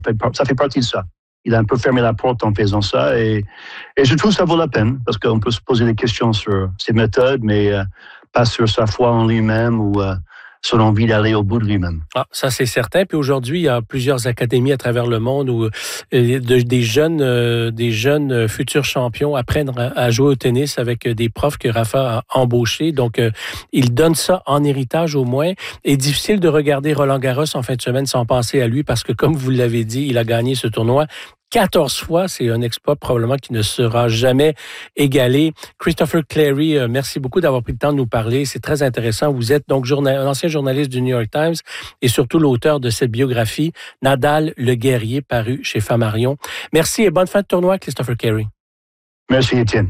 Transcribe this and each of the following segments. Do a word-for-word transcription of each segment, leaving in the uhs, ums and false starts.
Ça fait partie de ça. Il a un peu fermé la porte en faisant ça et, et je trouve que ça vaut la peine parce qu'on peut se poser des questions sur ses méthodes, mais euh, pas sur sa foi en lui-même ou euh, son envie d'aller au bout de lui-même. Ah, ça, c'est certain. Puis aujourd'hui, il y a plusieurs académies à travers le monde où euh, de, des jeunes, euh, des jeunes euh, futurs champions apprennent à, à jouer au tennis avec des profs que Rafa a embauchés. Donc, euh, il donne ça en héritage au moins. Et difficile de regarder Roland Garros en fin de semaine sans penser à lui parce que, comme vous l'avez dit, il a gagné ce tournoi quatorze fois, c'est un exploit probablement qui ne sera jamais égalé. Christopher Clarey, euh, merci beaucoup d'avoir pris le temps de nous parler. C'est très intéressant. Vous êtes donc journal, un ancien journaliste du New York Times et surtout l'auteur de cette biographie, Nadal, le guerrier, paru chez Flammarion. Merci et bonne fin de tournoi, Christopher Clarey. Merci, Étienne.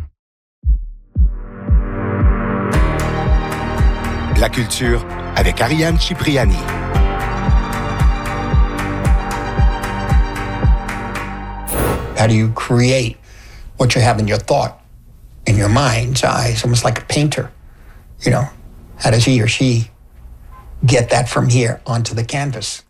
La culture avec Ariane Cipriani. How do you create what you have in your thought, in your mind's eye? It's almost like a painter, you know. How does he or she get that from here onto the canvas?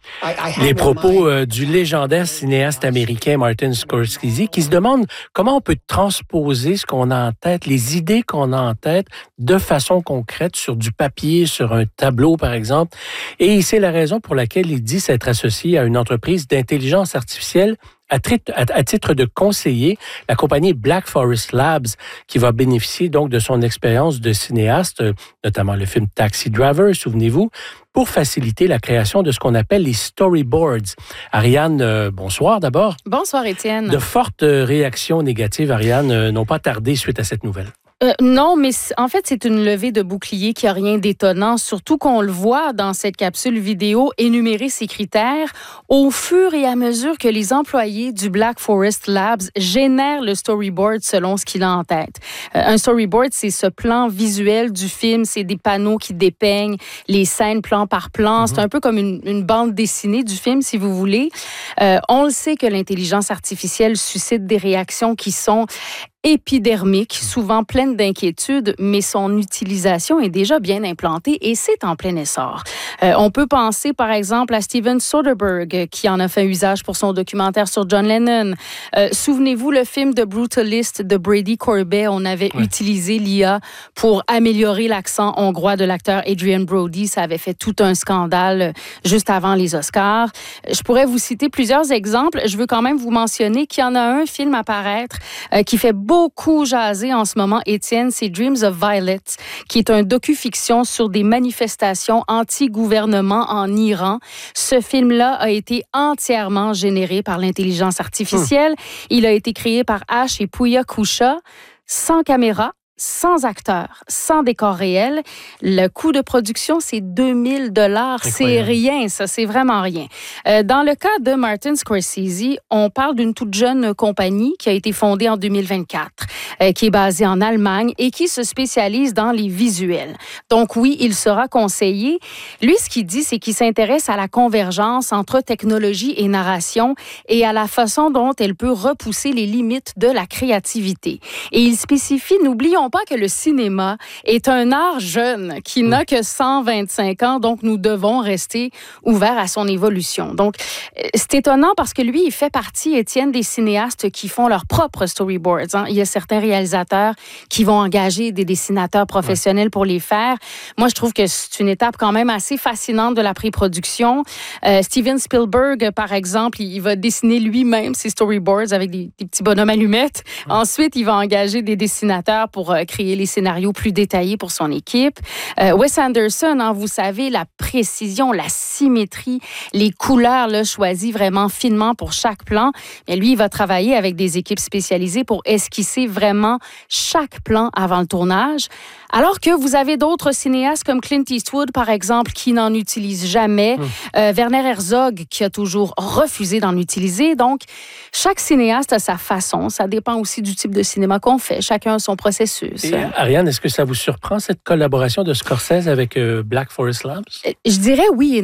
Les propos euh, du légendaire cinéaste américain Martin Scorsese qui se demande comment on peut transposer ce qu'on a en tête, les idées qu'on a en tête de façon concrète sur du papier, sur un tableau par exemple. Et c'est la raison pour laquelle il dit s'être associé à une entreprise d'intelligence artificielle à titre de conseiller, la compagnie Black Forest Labs, qui va bénéficier donc de son expérience de cinéaste, notamment le film Taxi Driver, souvenez-vous, pour faciliter la création de ce qu'on appelle les storyboards. Ariane, euh, bonsoir d'abord. Bonsoir Étienne. De fortes réactions négatives, Ariane, euh, n'ont pas tardé suite à cette nouvelle. Euh, non, mais en fait, c'est une levée de bouclier qui n'a rien d'étonnant, surtout qu'on le voit dans cette capsule vidéo énumérer ses critères au fur et à mesure que les employés du Black Forest Labs génèrent le storyboard selon ce qu'il a en tête. Euh, un storyboard, c'est ce plan visuel du film, c'est des panneaux qui dépeignent les scènes plan par plan. Mm-hmm. C'est un peu comme une, une bande dessinée du film, si vous voulez. Euh, on le sait que l'intelligence artificielle suscite des réactions qui sont épidermique, souvent pleine d'inquiétudes, mais son utilisation est déjà bien implantée et c'est en plein essor. Euh, on peut penser, par exemple, à Steven Soderbergh, qui en a fait usage pour son documentaire sur John Lennon. Euh, souvenez-vous, le film The Brutalist de Brady Corbet, on avait ouais. utilisé l'I A pour améliorer l'accent hongrois de l'acteur Adrian Brody. Ça avait fait tout un scandale juste avant les Oscars. Je pourrais vous citer plusieurs exemples. Je veux quand même vous mentionner qu'il y en a un film à paraître euh, qui fait beaucoup jasé en ce moment, Étienne, c'est Dreams of Violet, qui est un docu-fiction sur des manifestations anti-gouvernement en Iran. Ce film-là a été entièrement généré par l'intelligence artificielle. Hum. Il a été créé par Ash et Pouya Kusha, sans caméra, sans acteurs, sans décor réel. Le coût de production, c'est deux mille dollars. C'est rien, ça, c'est vraiment rien. Euh, dans le cas de Martin Scorsese, on parle d'une toute jeune compagnie qui a été fondée en deux mille vingt-quatre, euh, qui est basée en Allemagne et qui se spécialise dans les visuels. Donc oui, il sera conseillé. Lui, ce qu'il dit, c'est qu'il s'intéresse à la convergence entre technologie et narration et à la façon dont elle peut repousser les limites de la créativité. Et il spécifie, n'oublions pas que le cinéma est un art jeune qui n'a que cent vingt-cinq ans, donc nous devons rester ouverts à son évolution. Donc, c'est étonnant parce que lui, il fait partie, Étienne, des cinéastes qui font leurs propres storyboards. Hein. Il y a certains réalisateurs qui vont engager des dessinateurs professionnels ouais. pour les faire. Moi, je trouve que c'est une étape quand même assez fascinante de la pré-production. Euh, Steven Spielberg, par exemple, il va dessiner lui-même ses storyboards avec des, des petits bonhommes allumettes. Ouais. Ensuite, il va engager des dessinateurs pour créer les scénarios plus détaillés pour son équipe. Euh, Wes Anderson, hein, vous savez, la précision, la symétrie, les couleurs là, choisies vraiment finement pour chaque plan. Mais lui, il va travailler avec des équipes spécialisées pour esquisser vraiment chaque plan avant le tournage. Alors que vous avez d'autres cinéastes comme Clint Eastwood, par exemple, qui n'en utilisent jamais. Mmh. Euh, Werner Herzog, qui a toujours refusé d'en utiliser. Donc, chaque cinéaste a sa façon. Ça dépend aussi du type de cinéma qu'on fait. Chacun a son processus. Et, Ariane, est-ce que ça vous surprend, cette collaboration de Scorsese avec euh, Black Forest Labs? Je dirais oui et non.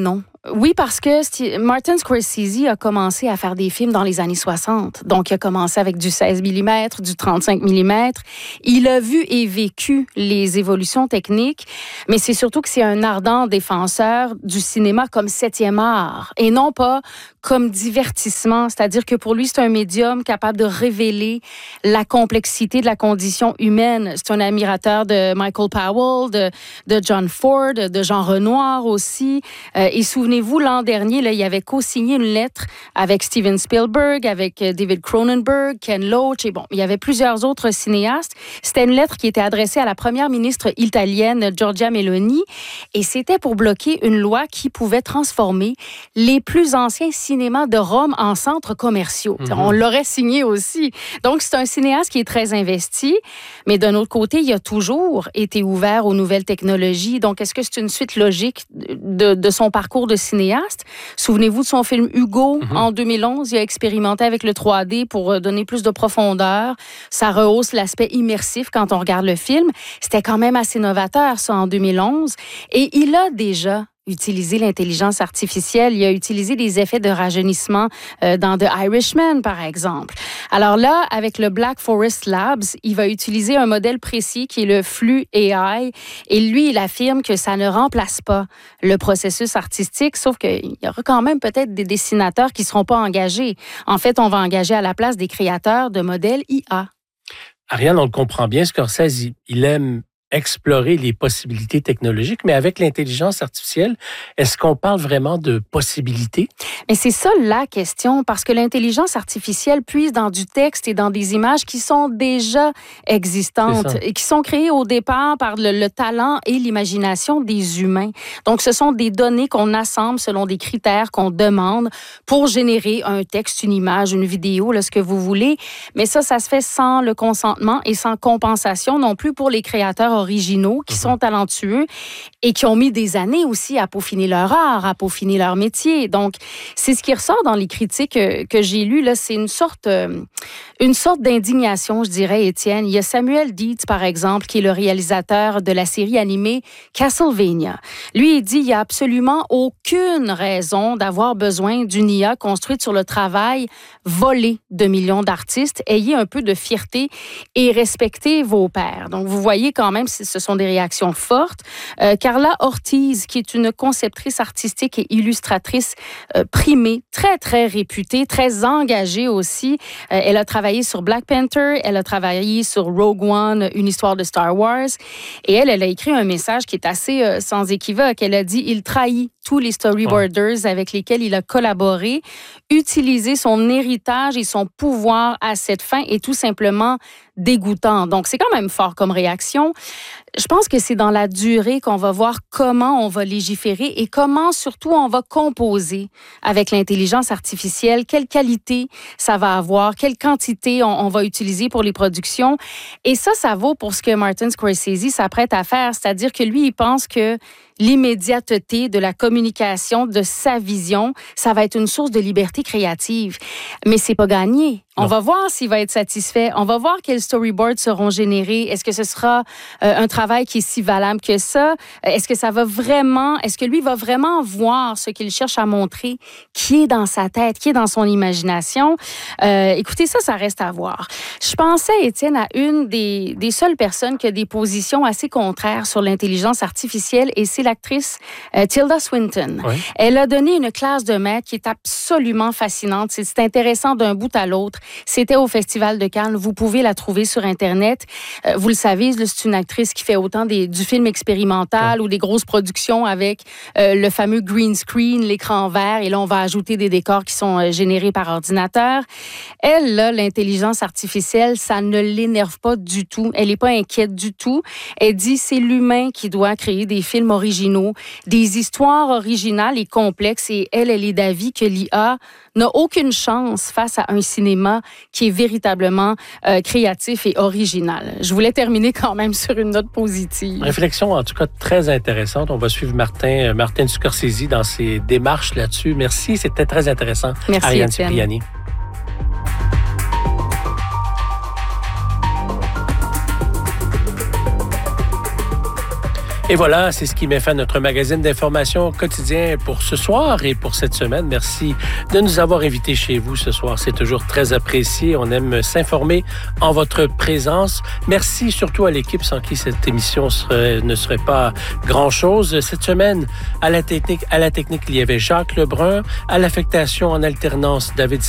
Oui, parce que St- Martin Scorsese a commencé à faire des films dans les années soixante. Donc, il a commencé avec du seize millimètres, du trente-cinq millimètres. Il a vu et vécu les évolutions techniques, mais c'est surtout que c'est un ardent défenseur du cinéma comme septième art et non pas comme divertissement. C'est-à-dire que pour lui, c'est un médium capable de révéler la complexité de la condition humaine. C'est un admirateur de Michael Powell, de, de John Ford, de Jean Renoir aussi. Euh, et souvenez-vous, l'an dernier, là, il avait co-signé une lettre avec Steven Spielberg, avec David Cronenberg, Ken Loach, et bon, il y avait plusieurs autres cinéastes. C'était une lettre qui était adressée à la première ministre italienne, Giorgia Meloni, et c'était pour bloquer une loi qui pouvait transformer les plus anciens cinémas de Rome en centres commerciaux. Mm-hmm. On l'aurait signé aussi. Donc, c'est un cinéaste qui est très investi, mais d'un autre côté, il a toujours été ouvert aux nouvelles technologies. Donc, est-ce que c'est une suite logique de, de son parcours de cinéaste? Souvenez-vous de son film Hugo, mm-hmm. en deux mille onze. Il a expérimenté avec le trois D pour donner plus de profondeur. Ça rehausse l'aspect immersif quand on regarde le film. C'était quand même assez novateur, ça, en deux mille onze. Et il a déjà utiliser l'intelligence artificielle. Il a utilisé des effets de rajeunissement euh, dans The Irishman, par exemple. Alors là, avec le Black Forest Labs, il va utiliser un modèle précis qui est le flux A I. Et lui, il affirme que ça ne remplace pas le processus artistique, sauf qu'il y aura quand même peut-être des dessinateurs qui ne seront pas engagés. En fait, on va engager à la place des créateurs de modèles I A. Ariane, on le comprend bien, Scorsese, il, il aime explorer les possibilités technologiques, mais avec l'intelligence artificielle, est-ce qu'on parle vraiment de possibilités? Mais c'est ça la question, parce que l'intelligence artificielle puise dans du texte et dans des images qui sont déjà existantes et qui sont créées au départ par le, le talent et l'imagination des humains. Donc, ce sont des données qu'on assemble selon des critères qu'on demande pour générer un texte, une image, une vidéo, là, ce que vous voulez. Mais ça, ça se fait sans le consentement et sans compensation non plus pour les créateurs originaux qui sont talentueux et qui ont mis des années aussi à peaufiner leur art, à peaufiner leur métier. Donc, c'est ce qui ressort dans les critiques que, que j'ai lues. Là, c'est une sorte, euh, une sorte d'indignation, je dirais, Étienne. Il y a Samuel Dietz, par exemple, qui est le réalisateur de la série animée Castlevania. Lui, il dit qu'il n'y a absolument aucune raison d'avoir besoin d'une I A construite sur le travail volé de millions d'artistes. Ayez un peu de fierté et respectez vos pairs. Donc, vous voyez quand même, ce sont des réactions fortes. Euh, Carla Ortiz, qui est une conceptrice artistique et illustratrice euh, primée, très, très réputée, très engagée aussi. Euh, elle a travaillé sur Black Panther, elle a travaillé sur Rogue One, une histoire de Star Wars. Et elle, elle a écrit un message qui est assez euh, sans équivoque. Elle a dit « Il trahit tous les storyboarders ouais. avec lesquels il a collaboré. Utiliser son héritage et son pouvoir à cette fin est tout simplement dégoûtant. » Donc, c'est quand même fort comme réaction. Je pense que c'est dans la durée qu'on va voir comment on va légiférer et comment, surtout, on va composer avec l'intelligence artificielle, quelle qualité ça va avoir, quelle quantité on, on va utiliser pour les productions. Et ça, ça vaut pour ce que Martin Scorsese s'apprête à faire, c'est-à-dire que lui, il pense que l'immédiateté de la communication, de sa vision, ça va être une source de liberté créative. Mais c'est pas gagné. On non. va voir s'il va être satisfait. On va voir quels storyboards seront générés. Est-ce que ce sera euh, un travail qui est si valable que ça? Est-ce que ça va vraiment... Est-ce que lui va vraiment voir ce qu'il cherche à montrer, qui est dans sa tête, qui est dans son imagination? Euh, écoutez, ça, ça reste à voir. Je pensais, Étienne, à une des, des seules personnes qui a des positions assez contraires sur l'intelligence artificielle, et c'est l'actrice euh, Tilda Swinton. Oui. Elle a donné une classe de maître qui est absolument fascinante. C'est, c'est intéressant d'un bout à l'autre. C'était au Festival de Cannes. Vous pouvez la trouver sur Internet. Euh, vous le savez, c'est une actrice qui fait autant des, du film expérimental oui. ou des grosses productions avec euh, le fameux green screen, l'écran vert, et là, on va ajouter des décors qui sont euh, générés par ordinateur. Elle, là, l'intelligence artificielle, ça ne l'énerve pas du tout. Elle n'est pas inquiète du tout. Elle dit c'est l'humain qui doit créer des films originaux, des histoires originales et complexes, et elle, elle est d'avis que l'I A n'a aucune chance face à un cinéma qui est véritablement euh, créatif et original. Je voulais terminer quand même sur une note positive. Réflexion, en tout cas, très intéressante. On va suivre Martin, Martin Scorsese dans ses démarches là-dessus. Merci, c'était très intéressant. Merci, Ariane Étienne. Cipriani. Et voilà, c'est ce qui met fin à notre magazine d'information quotidien pour ce soir et pour cette semaine. Merci de nous avoir invités chez vous ce soir. C'est toujours très apprécié. On aime s'informer en votre présence. Merci surtout à l'équipe sans qui cette émission serait, ne serait pas grand-chose. Cette semaine, à la technique, à la technique, il y avait Jacques Lebrun. À l'affectation en alternance, David